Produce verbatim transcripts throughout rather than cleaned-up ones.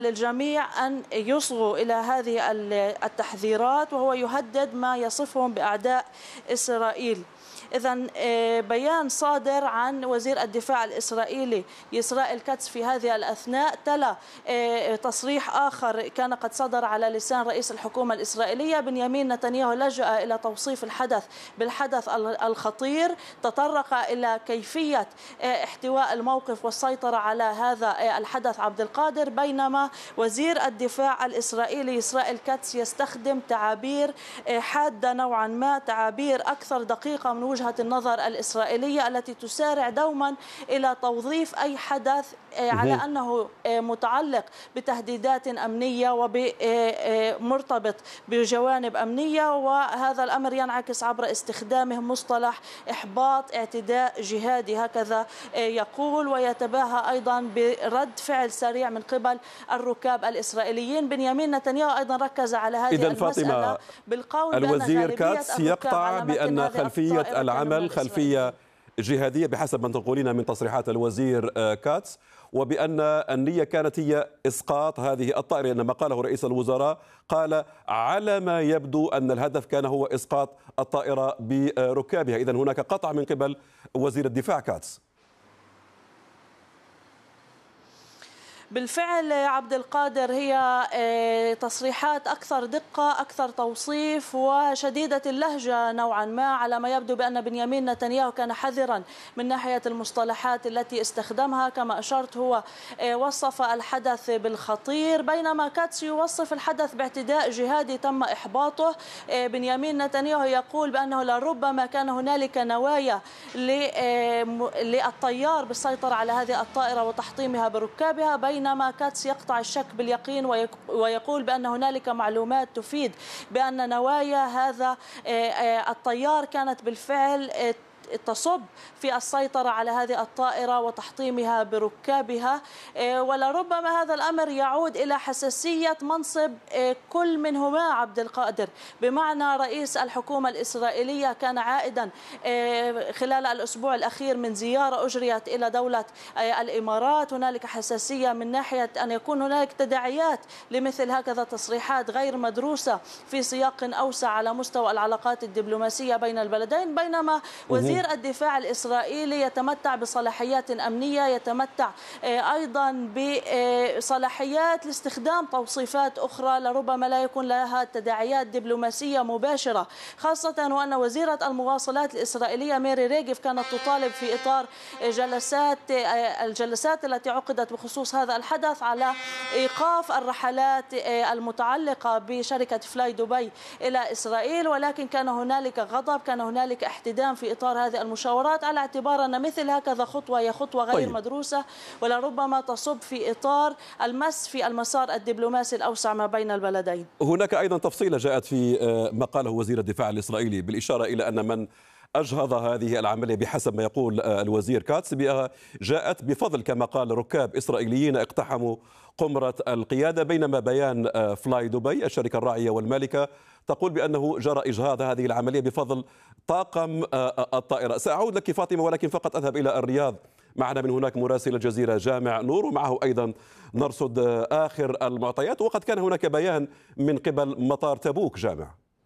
للجميع أن يصغوا إلى هذه التحذيرات، وهو يهدد ما يصفهم بأعداء إسرائيل. إذن بيان صادر عن وزير الدفاع الإسرائيلي إسرائيل كاتس في هذه الأثناء تلا تصريح آخر كان قد صدر على لسان رئيس الحكومة الإسرائيلية. بنيامين نتنياهو لجأ إلى توصيف الحدث بالحدث الخطير، تطرق إلى كيفية احتواء الموقف والسيطرة على هذا الحدث عبد القادر، بينما وزير الدفاع الإسرائيلي إسرائيل كاتس يستخدم تعابير حادة نوعا ما، تعابير أكثر دقيقة من وجهة النظر الإسرائيلية التي تسارع دوما إلى توظيف أي حدث على أنه متعلق بتهديدات أمنية ومرتبط بجوانب أمنية، وهذا الأمر ينعكس عبر استخدامه مصطلح إحباط اعتداء جهادي، هكذا يقول، ويتباهى أيضا برد فعل سريع من قبل الركاب الإسرائيليين. بنيامين نتنياهو أيضا ركز على هذه المسألة بالقول الوزير كاتس يقطع بأن خلفية العمل خلفية جهادية بحسب ما تقولين من تصريحات الوزير كاتس، وبأن النية كانت هي إسقاط هذه الطائرة، إنما قاله رئيس الوزراء قال على ما يبدو أن الهدف كان هو إسقاط الطائرة بركابها. إذن هناك قطع من قبل وزير الدفاع كاتس. بالفعل عبد القادر هي تصريحات أكثر دقة، أكثر توصيف، وشديدة اللهجة نوعا ما، على ما يبدو بأن بنيامين نتنياهو كان حذرا من ناحية المصطلحات التي استخدمها. كما أشرت هو وصف الحدث بالخطير، بينما كاتس يوصف الحدث باعتداء جهادي تم إحباطه. بنيامين نتنياهو يقول بأنه لربما كان هنالك نوايا للطيار بالسيطرة على هذه الطائرة وتحطيمها بركابها، بين بينما كاتس يقطع الشك باليقين ويقول بأن هنالك معلومات تفيد بأن نوايا هذا الطيار كانت بالفعل تصب في السيطرة على هذه الطائرة وتحطيمها بركابها، ولربما هذا الأمر يعود إلى حساسية منصب كل منهما عبد القادر، بمعنى رئيس الحكومة الإسرائيلية كان عائدا خلال الأسبوع الأخير من زيارة أجريت إلى دولة الإمارات. هنالك حساسية من ناحية أن يكون هنالك تداعيات لمثل هكذا تصريحات غير مدروسة في سياق أوسع على مستوى العلاقات الدبلوماسية بين البلدين، بينما وزير الدفاع الإسرائيلي يتمتع بصلاحيات أمنية، يتمتع أيضا بصلاحيات لاستخدام توصيفات أخرى لربما لا يكون لها تداعيات دبلوماسية مباشرة، خاصة وأن وزيرة المواصلات الإسرائيلية ميري ريغيف كانت تطالب في إطار جلسات الجلسات التي عقدت بخصوص هذا الحدث على إيقاف الرحلات المتعلقة بشركة فلاي دبي إلى إسرائيل، ولكن كان هنالك غضب، كان هنالك احتدام في إطار هذه المشاورات، على اعتبار أن مثل هكذا خطوة هي خطوة غير طيب. مدروسة، ولربما تصب في إطار المس في المسار الدبلوماسي الأوسع ما بين البلدين. هناك أيضا تفصيلة جاءت في ما قاله وزير الدفاع الإسرائيلي بالإشارة إلى أن من أجهض هذه العملية بحسب ما يقول الوزير كاتس جاءت بفضل كما قال ركاب إسرائيليين اقتحموا قمرة القيادة، بينما بيان فلاي دبي الشركة الراعية والمالكة تقول بأنه جرى إجهاض هذه العملية بفضل طاقم الطائرة. سأعود لك فاطمة، ولكن فقط أذهب إلى الرياض. معنا من هناك مراسل الجزيرة جامع نور، ومعه أيضا نرصد آخر المعطيات، وقد كان هناك بيان من قبل مطار تبوك. جامع.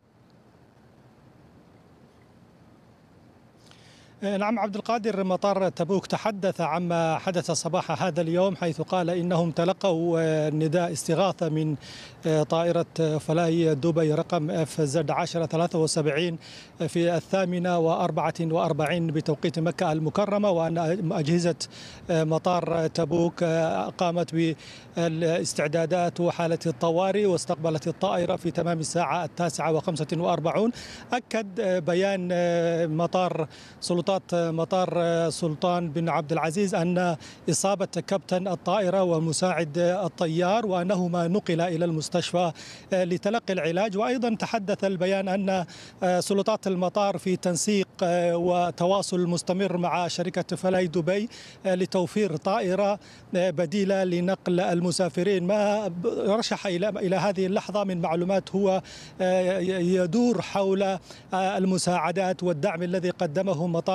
نعم عبد القادر، مطار تبوك تحدث عما حدث صباح هذا اليوم، حيث قال إنهم تلقوا نداء استغاثة من طائرة فلاي دبي رقم اف زد عشرة ثلاثة وسبعين في الثامنة وأربعة وأربعين بتوقيت مكة المكرمة، وأن أجهزة مطار تبوك قامت بالاستعدادات وحالة الطوارئ واستقبلت الطائرة في تمام الساعة التاسعة وخمسة وأربعون. أكد بيان مطار سلطات مطار سلطان بن عبد العزيز أن إصابة كابتن الطائرة ومساعد الطيار وأنهما نقل إلى المستشفى لتلقي العلاج. وأيضا تحدث البيان أن سلطات المطار في تنسيق وتواصل مستمر مع شركة فلاي دبي لتوفير طائرة بديلة لنقل المسافرين. ما رشح إلى إلى هذه اللحظة من معلومات هو يدور حول المساعدات والدعم الذي قدمه مطار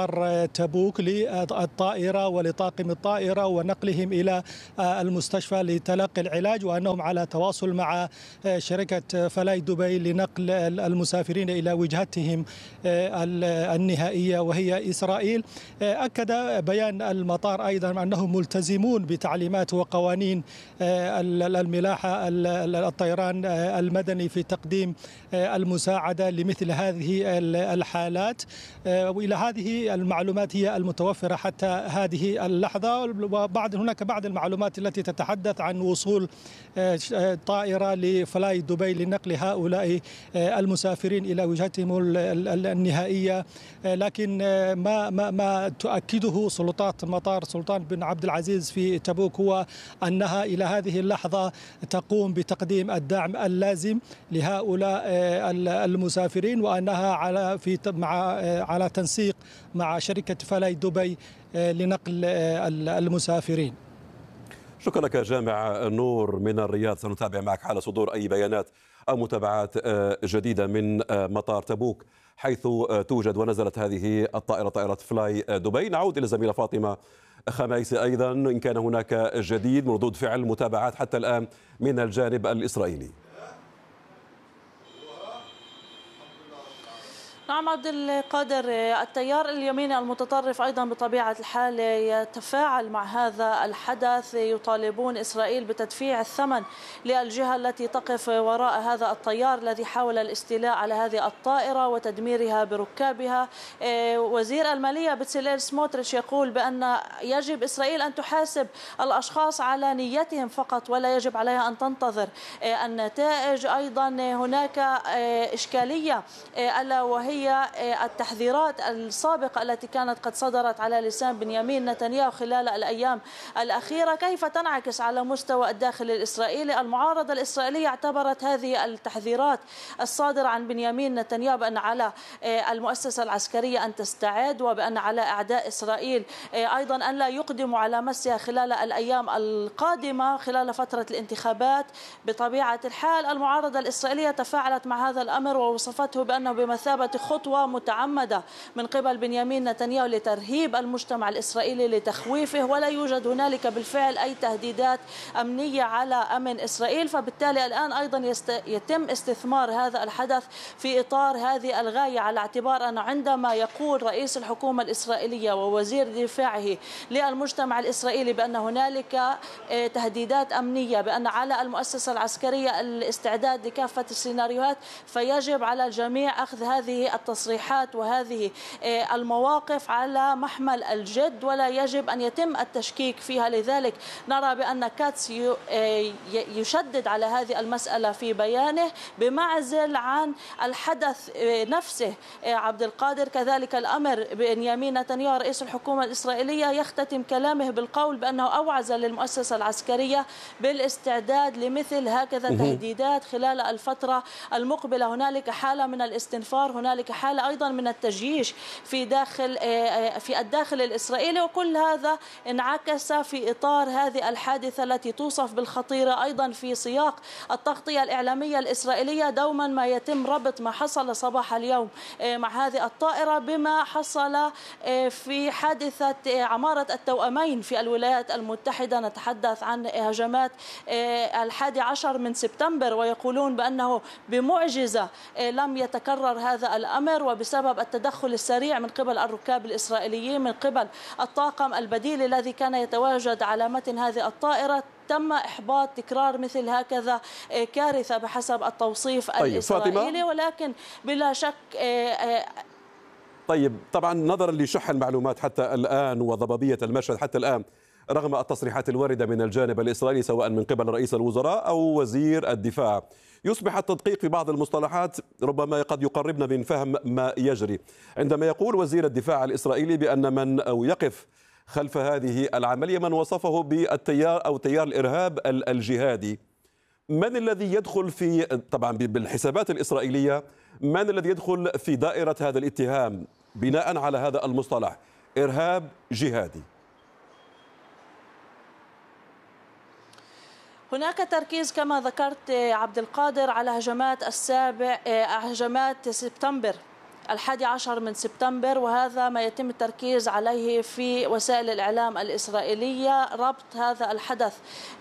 مطار تبوك للطائرة ولطاقم الطائرة ونقلهم إلى المستشفى لتلقي العلاج، وأنهم على تواصل مع شركة فلاي دبي لنقل المسافرين إلى وجهتهم النهائية وهي إسرائيل. أكد بيان المطار أيضا أنهم ملتزمون بتعليمات وقوانين الملاحة الطيران المدني في تقديم المساعدة لمثل هذه الحالات، وإلى هذه المعلومات هي المتوفرة حتى هذه اللحظة. وبعد هناك بعض المعلومات التي تتحدث عن وصول طائرة لفلاي دبي لنقل هؤلاء المسافرين إلى وجهتهم النهائية، لكن ما ما ما تؤكده سلطات مطار سلطان بن عبد العزيز في تبوك هو أنها إلى هذه اللحظة تقوم بتقديم الدعم اللازم لهؤلاء المسافرين، وأنها على في مع على تنسيق مع شركة فلاي دبي لنقل المسافرين. شكرا لك جامع نور من الرياض. سنتابع معك حال صدور أي بيانات أو متابعات جديدة من مطار تبوك حيث توجد ونزلت هذه الطائرة طائرة فلاي دبي. نعود إلى الزميلة فاطمة خميسي أيضا إن كان هناك جديد من ردود فعل متابعات حتى الآن من الجانب الإسرائيلي. نعم عبد القادر، التيار اليميني المتطرف أيضا بطبيعة الحال يتفاعل مع هذا الحدث، يطالبون إسرائيل بتدفيع الثمن للجهة التي تقف وراء هذا التيار الذي حاول الاستيلاء على هذه الطائرة وتدميرها بركابها. وزير المالية بتسليل سموتريتش يقول بأن يجب إسرائيل أن تحاسب الأشخاص على نيتهم فقط ولا يجب عليها أن تنتظر النتائج. أيضا هناك إشكالية ألا وهي التحذيرات السابقة التي كانت قد صدرت على لسان بنيامين نتنياهو خلال الأيام الأخيرة، كيف تنعكس على مستوى الداخل الإسرائيلي. المعارضة الإسرائيلية اعتبرت هذه التحذيرات الصادرة عن بنيامين نتنياهو بأن على المؤسسة العسكرية أن تستعد، وبأن على أعداء إسرائيل أيضا أن لا يقدموا على مسها خلال الأيام القادمة خلال فترة الانتخابات. بطبيعة الحال المعارضة الإسرائيلية تفاعلت مع هذا الأمر ووصفته بأنه بمثابة خطوة متعمدة من قبل بنيامين نتنياهو لترهيب المجتمع الإسرائيلي لتخويفه، ولا يوجد هنالك بالفعل أي تهديدات أمنية على أمن إسرائيل. فبالتالي الآن أيضا يست... يتم استثمار هذا الحدث في إطار هذه الغاية، على اعتبار أن عندما يقول رئيس الحكومة الإسرائيلية ووزير دفاعه للمجتمع الإسرائيلي بأن هنالك تهديدات أمنية، بأن على المؤسسة العسكرية الاستعداد لكافة السيناريوهات، فيجب على الجميع أخذ هذه التصريحات وهذه المواقف على محمل الجد ولا يجب أن يتم التشكيك فيها. لذلك نرى بأن كاتس يشدد على هذه المسألة في بيانه بمعزل عن الحدث نفسه. عبد القادر كذلك الأمر بنيامين نتنياهو رئيس الحكومة الإسرائيلية يختتم كلامه بالقول بأنه أوعز للمؤسسة العسكرية بالاستعداد لمثل هكذا تهديدات خلال الفترة المقبلة. هنالك حالة من الاستنفار، هنالك حالة أيضا من التجييش في داخل في الداخل الإسرائيلي، وكل هذا انعكس في إطار هذه الحادثة التي توصف بالخطيرة. أيضا في سياق التغطية الإعلامية الإسرائيلية دوما ما يتم ربط ما حصل صباح اليوم مع هذه الطائرة بما حصل في حادثة عمارة التوأمين في الولايات المتحدة. نتحدث عن هجمات الحادي عشر من سبتمبر، ويقولون بأنه بمعجزة لم يتكرر هذا الأمر، وبسبب التدخل السريع من قبل الركاب الإسرائيليين من قبل الطاقم البديل الذي كان يتواجد على متن هذه الطائرة تم إحباط تكرار مثل هكذا كارثة بحسب التوصيف طيب الإسرائيلي. فاطمة. ولكن بلا شك طيب طبعا نظرا لشح المعلومات حتى الآن وضبابية المشهد حتى الآن، رغم التصريحات الواردة من الجانب الإسرائيلي سواء من قبل رئيس الوزراء أو وزير الدفاع، يصبح التدقيق في بعض المصطلحات ربما قد يقربنا من فهم ما يجري. عندما يقول وزير الدفاع الإسرائيلي بأن من أو يقف خلف هذه العملية من وصفه بالتيار أو تيار الإرهاب الجهادي، من الذي يدخل في طبعا بالحسابات الإسرائيلية من الذي يدخل في دائرة هذا الاتهام بناء على هذا المصطلح إرهاب جهادي؟ هناك تركيز كما ذكرت عبد القادر على هجمات السابع هجمات سبتمبر الحادي عشر من سبتمبر، وهذا ما يتم التركيز عليه في وسائل الإعلام الإسرائيلية، ربط هذا الحدث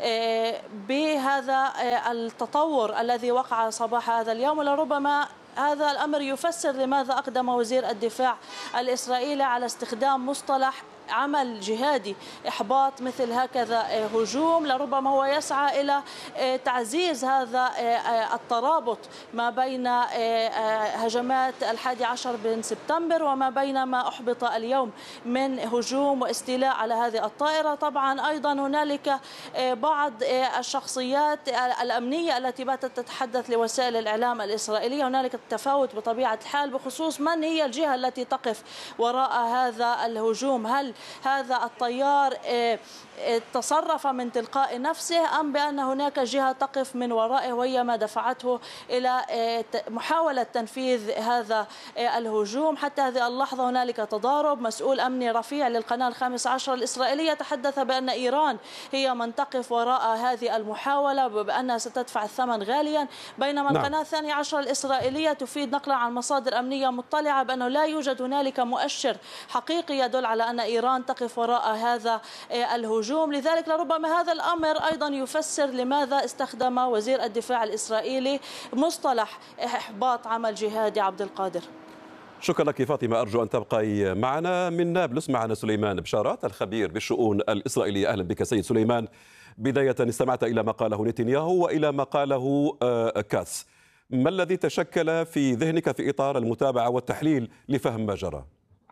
بهذا التطور الذي وقع صباح هذا اليوم. ولربما هذا الأمر يفسر لماذا أقدم وزير الدفاع الإسرائيلي على استخدام مصطلح عمل جهادي، إحباط مثل هكذا هجوم. لربما هو يسعى إلى تعزيز هذا الترابط ما بين هجمات الحادي عشر من سبتمبر وما بين ما أحبط اليوم من هجوم واستيلاء على هذه الطائرة. طبعا أيضا هنالك بعض الشخصيات الأمنية التي باتت تتحدث لوسائل الإعلام الإسرائيلية. هنالك تفاوت بطبيعة الحال بخصوص من هي الجهة التي تقف وراء هذا الهجوم، هل هذا الطيار تصرف من تلقاء نفسه أم بأن هناك جهة تقف من ورائه وهي ما دفعته إلى محاولة تنفيذ هذا الهجوم. حتى هذه اللحظة هنالك تضارب. مسؤول أمني رفيع للقناة الخامس عشر الإسرائيلية تحدث بأن إيران هي من تقف وراء هذه المحاولة وبأنها ستدفع الثمن غاليا، بينما نعم. القناة الثانية عشر الإسرائيلية تفيد نقلا عن مصادر أمنية مطلعة بأنه لا يوجد هنالك مؤشر حقيقي يدل على أن إيران تقف وراء هذا الهجوم. لذلك لربما هذا الأمر أيضا يفسر لماذا استخدم وزير الدفاع الإسرائيلي مصطلح إحباط عمل جهادي. عبد القادر، شكرا لك فاطمة، أرجو أن تبقي معنا. من نابلس معنا سليمان بشارات الخبير بالشؤون الإسرائيلية. أهلا بك سيد سليمان. بداية استمعت إلى ما قاله نتنياهو وإلى ما قاله كاتس، ما الذي تشكل في ذهنك في إطار المتابعة والتحليل لفهم ما جرى؟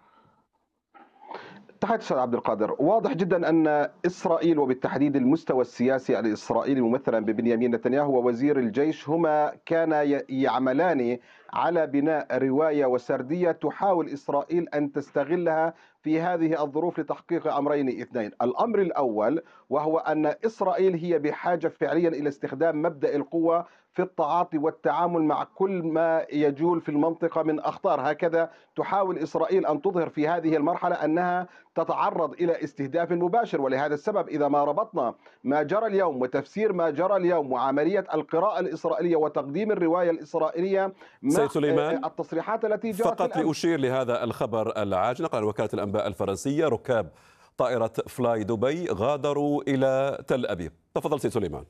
تحية أستاذ عبد القادر. واضح جدا أن إسرائيل وبالتحديد المستوى السياسي الإسرائيلي ممثلا ببنيامين نتنياهو ووزير الجيش هما كانا يعملان على بناء رواية وسردية تحاول إسرائيل أن تستغلها في هذه الظروف لتحقيق أمرين اثنين. الأمر الأول وهو أن إسرائيل هي بحاجة فعليا إلى استخدام مبدأ القوة في التعاطي والتعامل مع كل ما يجول في المنطقة من أخطار. هكذا تحاول إسرائيل أن تظهر في هذه المرحلة أنها تتعرض إلى استهداف مباشر. ولهذا السبب إذا ما ربطنا ما جرى اليوم وتفسير ما جرى اليوم وعملية القراءة الإسرائيلية وتقديم الرواية الإسرائيلية مع سليمان، التصريحات التي جرت فقط الأمس. لأشير لهذا الخبر العاجل، نقل وكالة الأنباء الفرنسية ركاب طائرة فلاي دبي غادروا إلى تل أبيب. تفضل سيد سليمان.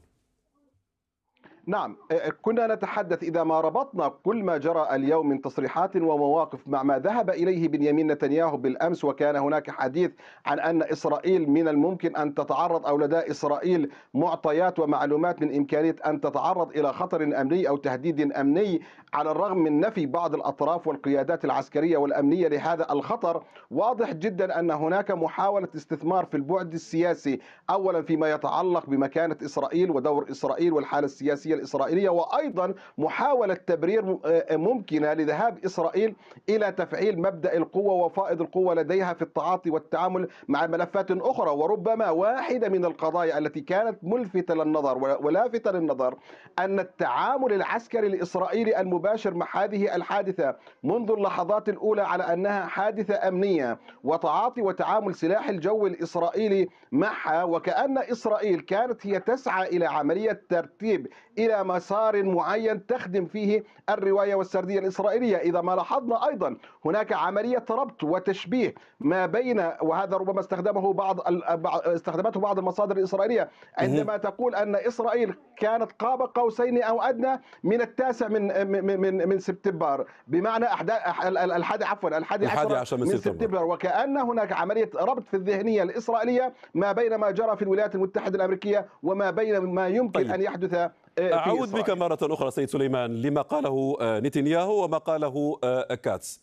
نعم، كنا نتحدث إذا ما ربطنا كل ما جرى اليوم من تصريحات ومواقف مع ما ذهب إليه بنيامين نتنياهو بالأمس، وكان هناك حديث عن أن إسرائيل من الممكن أن تتعرض أو لدى إسرائيل معطيات ومعلومات من إمكانية أن تتعرض إلى خطر أمني أو تهديد أمني، على الرغم من نفي بعض الأطراف والقيادات العسكرية والأمنية لهذا الخطر. واضح جدا أن هناك محاولة استثمار في البعد السياسي، أولا فيما يتعلق بمكانة إسرائيل ودور إسرائيل والحالة السياسية الإسرائيلية، وأيضا محاولة تبرير ممكنة لذهاب إسرائيل إلى تفعيل مبدأ القوة وفائض القوة لديها في التعاطي والتعامل مع ملفات أخرى. وربما واحدة من القضايا التي كانت ملفتة للنظر ولافتة للنظر أن التعامل العسكري الإسرائيلي المباشر مع هذه الحادثة منذ اللحظات الأولى على أنها حادثة أمنية وتعاطي وتعامل سلاح الجو الإسرائيلي معها، وكأن إسرائيل كانت هي تسعى إلى عملية ترتيب إلى مسار معين تخدم فيه الرواية والسردية الإسرائيلية. إذا ما لاحظنا أيضا هناك عملية ربط وتشبيه ما بين، وهذا ربما استخدمه بعض استخدمته بعض المصادر الإسرائيلية عندما تقول أن إسرائيل كانت قاب قوسين أو أدنى من التاسع من من من سبتمبر، بمعنى الحادي عفوا الحادي عشر من سبتمبر، وكأن هناك عملية ربط في الذهنية الإسرائيلية ما بين ما جرى في الولايات المتحدة الأمريكية وما بين ما يمكن طيب. أن يحدث. أعود بك مرة أخرى سيد سليمان لما قاله نتنياهو وما قاله كاتس.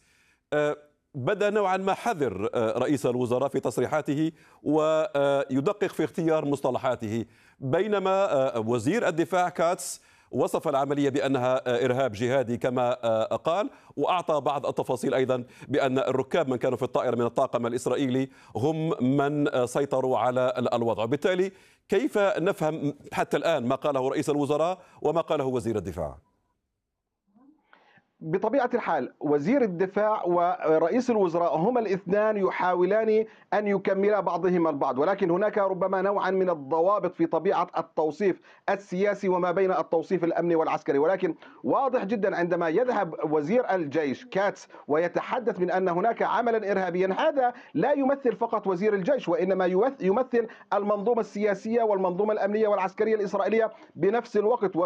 بدأ نوعا ما حذر رئيس الوزراء في تصريحاته ويدقق في اختيار مصطلحاته، بينما وزير الدفاع كاتس وصف العملية بأنها إرهاب جهادي كما قال، وأعطى بعض التفاصيل أيضا بأن الركاب من كانوا في الطائرة من الطاقم الإسرائيلي هم من سيطروا على الوضع. وبالتالي كيف نفهم حتى الآن ما قاله رئيس الوزراء وما قاله وزير الدفاع؟ بطبيعة الحال وزير الدفاع ورئيس الوزراء هما الاثنان يحاولان أن يكملا بعضهما البعض، ولكن هناك ربما نوعا من الضوابط في طبيعة التوصيف السياسي وما بين التوصيف الأمني والعسكري. ولكن واضح جدا عندما يذهب وزير الجيش كاتس ويتحدث من أن هناك عملا إرهابيا، هذا لا يمثل فقط وزير الجيش، وإنما يمثل المنظومة السياسية والمنظومة الأمنية والعسكرية الإسرائيلية بنفس الوقت.